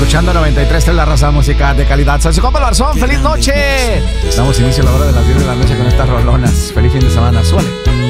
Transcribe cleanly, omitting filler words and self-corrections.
escuchando 93.3 La Raza, música de calidad. Soy su compa Barzón, feliz noche. Damos inicio a la hora de las 10 de la noche con estas rolonas. Feliz fin de semana, suele.